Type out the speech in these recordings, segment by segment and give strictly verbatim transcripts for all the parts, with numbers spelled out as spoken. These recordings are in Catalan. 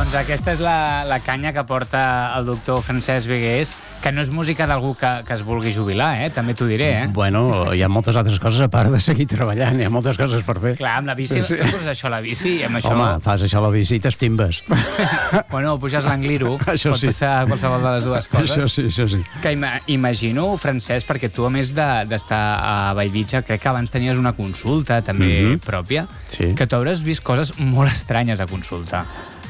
Doncs aquesta és la, la canya que porta el doctor Francesc Vigués, que no és música d'algú que, que es vulgui jubilar, eh? També t'ho diré, eh? Bueno, hi ha moltes altres coses a part de seguir treballant, hi ha moltes coses per fer. Clar, amb la bici, sí, sí. Tu poses això a la bici i amb això... Home, fas això a la bici i t'estimbes. Bueno, puges l'angliro, això pot sí. passar qualsevol de les dues coses. Això sí, això sí. Que ima imagino, Francesc, perquè tu, a més d'estar de, a Bellvitge, crec que abans tenies una consulta també mm -hmm. pròpia, sí. que tu hauràs vist coses molt estranyes a consulta.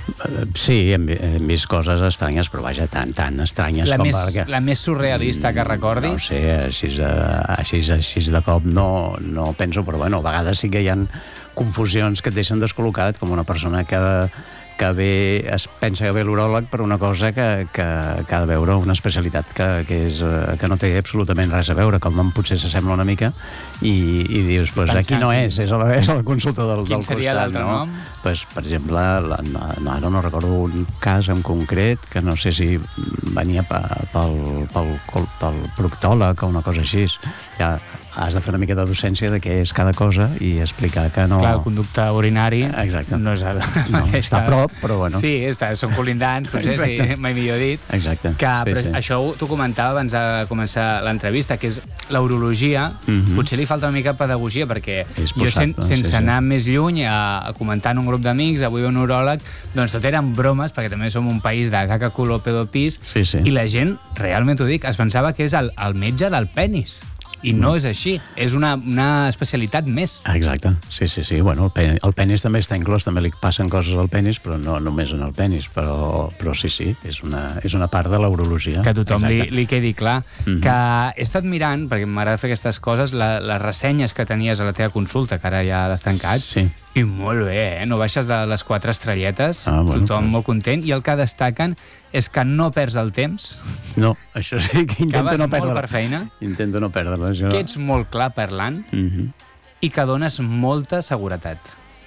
Sí, hem, hem vist coses estranyes, però vaja, tan, tan estranyes la com més, perquè... La més surrealista que recordis? No sé, així de, així, així de cop no, no penso, però bueno, a vegades sí que hi ha confusions que et deixen descol·locat, com una persona que, que ve, es pensa que ve l'uròleg per una cosa que, que, que ha de veure una especialitat que, que, és, que no té absolutament res a veure, que el nom potser s'assembla una mica, i, i dius, pues, aquí no és, és a la, és a la consulta del, del costat. Quin seria l'altre no? nom? Pues, per exemple, la, no, ara no recordo un cas en concret, que no sé si venia pel, pel, pel, pel proctòleg o una cosa així. Ja has de fer una mica de docència de què és cada cosa i explicar que no... Clar, el conducte urinari Exacte. no és el no, mateix. Està a prop, però bueno. Sí, està, són colindants, no sé si mai millor dit. Exacte. Que, sí, però sí. això t'ho comentava abans de començar l'entrevista, que és la urologia, mm-hmm. potser li falta una mica de pedagogia, perquè és jo, sen, sense sí, anar sí. més lluny, a, a comentar en un grup d'amics, avui un uròleg, doncs tot eren bromes, perquè també som un país de caca, culo, pedo, pis, sí, sí. i la gent, realment t'ho dic, es pensava que és el, el metge del penis. I no és així, és una, una especialitat més. Exacte, sí, sí, sí. Bueno, el, pen, el penis també està inclòs, també li passen coses al penis, però no només en el penis, però, però sí, sí, és una, és una part de la urologia. Que a tothom li, li quedi clar. Mm-hmm. Que he estat mirant, perquè m'agrada fer aquestes coses, la, les ressenyes que tenies a la teva consulta, que ara ja l'has tancat, sí. I molt bé, eh? No baixes de les quatre estrelletes, ah, bueno, tothom però... molt content, i el que destaquen és que no perds el temps. No, això sí, que intento no perdre-la. molt per feina. Intento no perdre-la. Això... Que ets molt clar parlant mm-hmm. i que dones molta seguretat.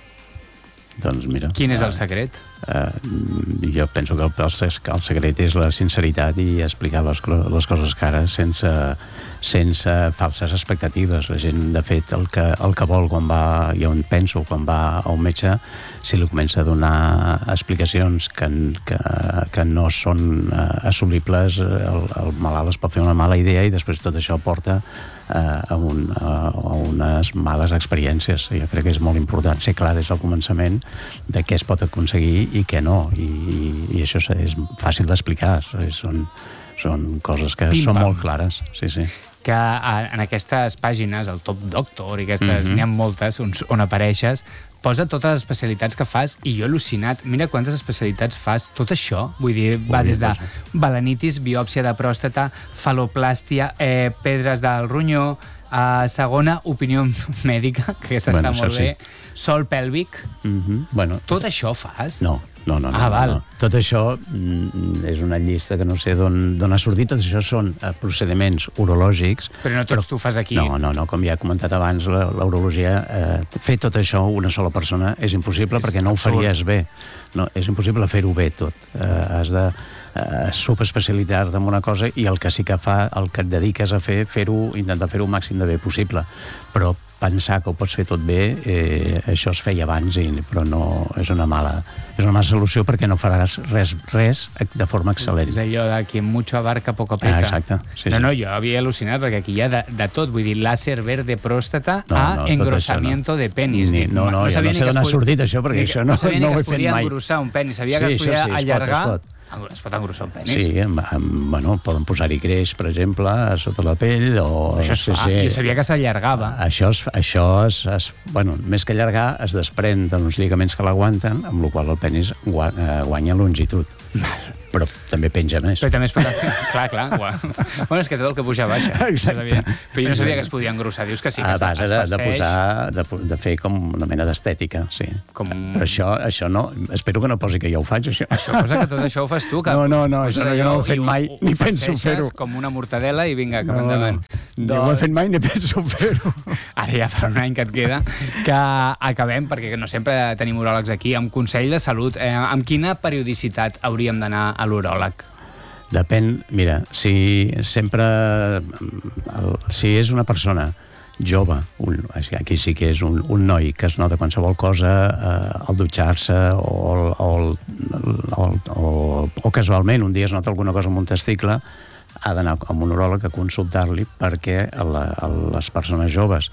Doncs mira... Quin és uh, el secret? Uh, jo penso que el, el secret és la sinceritat i explicar les, les coses cares sense, sense falses expectatives. La gent, de fet, el que, el que vol quan va, jo en penso, quan va a un metge, si li comença a donar explicacions que, que, que no són uh, assolibles, el, el malalt es pot fer una mala idea i després tot això porta uh, a, un, uh, a unes males experiències. Jo crec que és molt important ser clar des del començament de què es pot aconseguir i què no, i, i, i això és, és fàcil d'explicar, són, són coses que Pim, són pam. molt clares, sí, sí. Que en aquestes pàgines, el Top Doctor i aquestes, mm-hmm. n'hi ha moltes on, on apareixes, posa totes les especialitats que fas i jo he al·lucinat. Mira quantes especialitats fas, tot això, vull dir, va des de balanitis, biòpsia de pròstata, faloplàstia, eh, pedres del ronyó, eh, segona opinió mèdica, que aquesta bueno, està molt sí. bé, sol pèlvic. Mm-hmm. Bueno, tot això fas? No. No, no, no, ah, no, val. no. Tot això mm, és una llista que no sé d'on ha sortit. Tot això són uh, procediments urològics. Però no tots però, tu fas aquí. No, no, no. Com ja he comentat abans, la, la urologia, eh, fer tot això una sola persona és impossible és perquè no absurd. Ho faries bé. No, és impossible fer-ho bé tot. Eh, has de eh, subespecialitzar-te en una cosa i el que sí que fa, el que et dediques a fer, fer-ho, intentar fer-ho el màxim de bé possible. Però pensar que ho pots fer tot bé, eh, això es feia abans, i, però no és una mala és una mala solució perquè no faràs res, res de forma excel·lent. És allò de qui mucho abarca poco aprieta. Ah, exacte. Sí, no, sí. no, jo havia al·lucinat perquè aquí hi ha de, de tot, vull dir, láser verde pròstata no, a no, engrossamiento no. de penis. Ni, no, no, no, ja no sé d'on ha sortit això, perquè això no, no sabia no ni ho que he es fet podia mai. engrossar un penis, sabia sí, que es podia sí, allargar. Es pot, es pot. Es pot engrossar un penis? Sí, amb, amb, bueno, poden posar-hi greix, per exemple, a sota la pell, o... Això es sí, fa, sí. Jo sabia que s'allargava. Això, es, això es, es, bueno, més que allargar, es desprèn d'uns lligaments que l'aguanten, amb la qual el penis guanya longitud. Però també penja més. Però també es pot... clar, clar. Bueno, és que tot el que puja baixa. Exacte. Però jo no sabia que es podia engrossar. Dius que sí, que a base es de, farceix. de posar, de, de fer com una mena d'estètica, sí. Com... Però això, això no... Espero que no posi que jo ho faig, això. Això posa que tot això ho fas tu. Que no, no, no, això no, jo no ho he fet mai, ho, ni ho penso fer-ho. Com una mortadela i vinga, cap no, endavant. No. Doncs... no ho he fet mai ni penso fer-ho. Ara ja fa un any que et queda. Que acabem, perquè no sempre tenim uròlegs aquí, amb consell de salut. Eh, amb quina periodicitat hauríem d'anar a l'uròleg? Depèn, mira, si sempre... El, si és una persona jove, un, aquí sí que és un, un noi que es nota qualsevol cosa eh, al dutxar-se o, o, o, o, o casualment un dia es nota alguna cosa amb un testicle, ha d'anar a un uròleg a consultar-li, perquè a, la, a les persones joves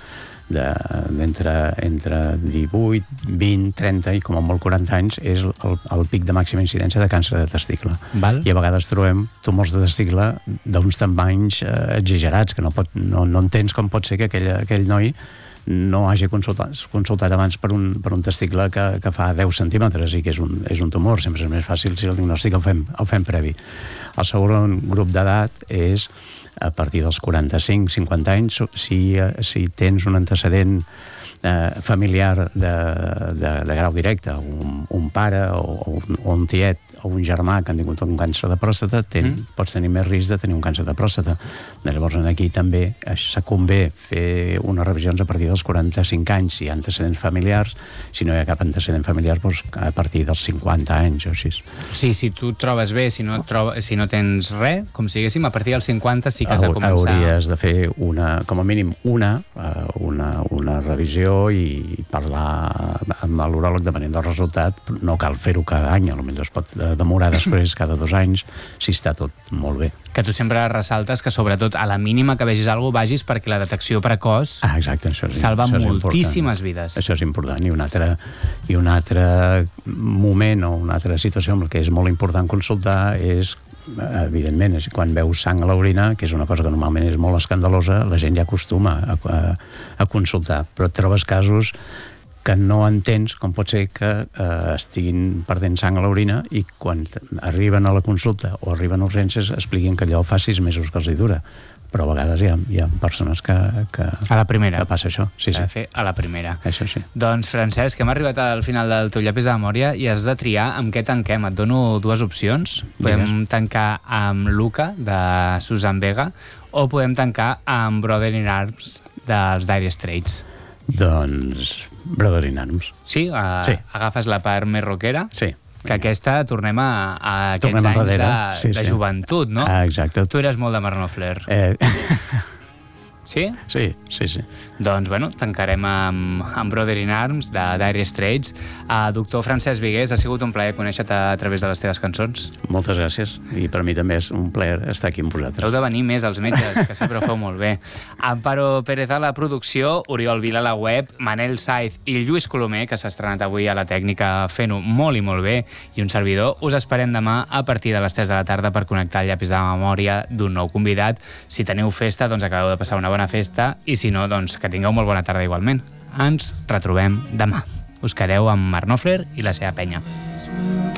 d'entre entre divuit, vint, trenta i com a molt quaranta anys és el, el pic de màxima incidència de càncer de testicle. Val. I a vegades trobem tumors de testicle d'uns tamanys eh, exagerats, que no, pot, no, no entens com pot ser que aquell, aquell noi no hagi consultat, consultat abans per un, per un testicle que, que fa deu centímetres i que és un, és un tumor. Sempre és més fàcil si el diagnòstic el fem, el fem previ. El segon grup d'edat és a partir dels quaranta-cinc cinquanta anys, si, si tens un antecedent eh, familiar de, de, de grau directe, un, un pare o, o, un, o un tiet o un germà que han tingut un càncer de pròstata, ten, mm. pots tenir més risc de tenir un càncer de pròstata. Llavors, aquí també se convé fer unes revisions a partir dels quaranta-cinc anys, si hi ha antecedents familiars. Si no hi ha cap antecedent familiar, doncs a partir dels cinquanta anys o així. Sí, si tu et trobes bé, si no, et troba, si no tens res, com si diguéssim, a partir dels cinquanta sí que has de començar... Hauries de fer una, com a mínim una, una, una revisió i parlar amb l'uròleg depenent del resultat. No cal fer-ho cada any, potser es pot demorar després cada dos anys, si està tot molt bé. Que tu sempre ressaltes que, sobretot, a la mínima que vegis alguna cosa, vagis, perquè la detecció precoç ah, exacte, això és, salva això és moltíssimes important. vides. Això és important. I un altre, i un altre moment o una altra situació amb la que és molt important consultar és, evidentment, és quan veus sang a l'orina, que és una cosa que normalment és molt escandalosa, la gent ja acostuma a, a, a consultar, però et trobes casos que no entens com pot ser que eh, estiguin perdent sang a l'orina i quan arriben a la consulta o arriben a urgències expliquin que allò fa sis mesos que els hi dura. Però a vegades hi ha, hi ha persones que, que... A la primera. Que passa això. Sí, S'ha sí. de fer a la primera. Això sí. Doncs, Francesc, hem arribat al final del teu llapis de memòria i has de triar amb què tanquem. Et dono dues opcions. Podem Digues. tancar amb Luca, de Susan Vega, o podem tancar amb Brother in Arms, dels Dire Straits. Doncs Brother in Arms. Sí? Uh, sí. Agafes la part més rockera? Sí. Que aquesta tornem a, a aquests tornem anys darrere. de, sí, de sí. joventut, no? Ah, exacte. Tu eres molt de Marnofler. Eh... Sí? Sí, sí, sí. Doncs, bueno, tancarem amb, amb Brother in Arms, de Dire Straits. Uh, doctor Francesc Vigués, ha sigut un plaer conèixer-te a través de les teves cançons. Moltes gràcies. I per mi també és un plaer estar aquí amb vosaltres. Heu de venir més, els metges, que sempre ho feu molt bé. Amparo Pérez a la producció, Oriol Vila a la web, Manel Saiz i Lluís Colomer, que s'ha estrenat avui a la tècnica fent-ho molt i molt bé, i un servidor. Us esperem demà a partir de les tres de la tarda per connectar el llapis de la memòria d'un nou convidat. Si teniu festa, doncs acabeu de passar una bona festa, i si no, doncs que tingueu molt bona tarda igualment. Ens retrobem demà. Us quedeu amb Marnofler i la seva penya.